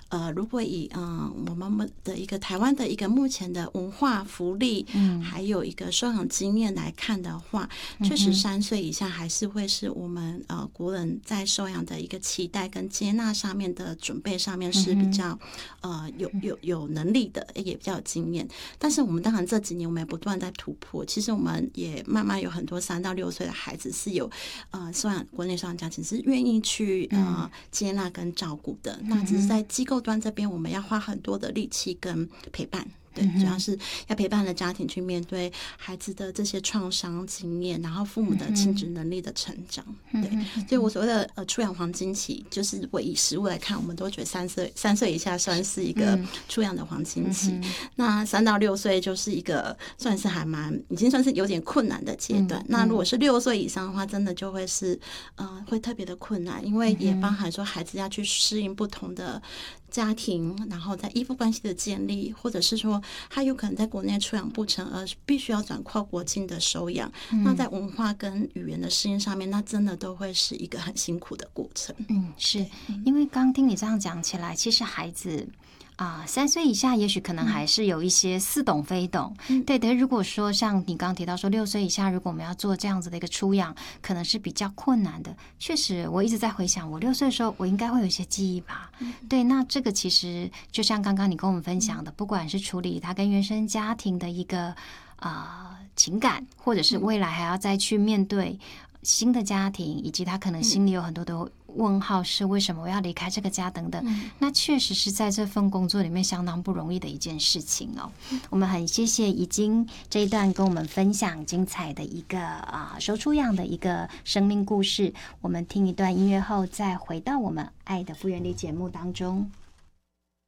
如果以我们的一个台湾的一个目前的文化福利，还有一个收养经验来看的话，确实3岁以下还是会是我们国人在收养的一个期待跟接纳上面的准备上面是比较有能力的，也比较有经验。但是我们当然这几年我们也不断在突破，其实我们也慢慢有很多3到6岁的孩子是有国内收养家庭是愿意去接纳跟照顾的，那只是在机构端这边我们要花很多的力气跟陪伴。对，主要是要陪伴了家庭去面对孩子的这些创伤经验，然后父母的亲职能力的成长。对，所以我所谓的出养黄金期，就是如果以食物来看，我们都觉得3岁以下算是一个出养的黄金期，那3到6岁就是一个算是已经算是有点困难的阶段。那如果是6岁以上的话，真的就会是会特别的困难，因为也包含说孩子要去适应不同的家庭，然后在依附关系的建立，或者是说他有可能在国内出养不成，而必须要转跨国境的收养，那在文化跟语言的适应上面，那真的都会是一个很辛苦的过程。 是因为刚听你这样讲起来，其实孩子3岁以下也许可能还是有一些似懂非懂，对的。如果说像你刚刚提到说6岁以下，如果我们要做这样子的一个出养，可能是比较困难的。确实，我一直在回想，我6岁的时候，我应该会有一些记忆吧。对，那这个其实就像刚刚你跟我们分享的，不管是处理他跟原生家庭的一个情感，或者是未来还要再去面对新的家庭，以及他可能心里有很多的问号，是为什么我要离开这个家等等，那确实是在这份工作里面相当不容易的一件事情哦。我们很谢谢已经这一段跟我们分享精彩的一个收出养的一个生命故事。我们听一段音乐后，再回到我们爱的复原力节目当中。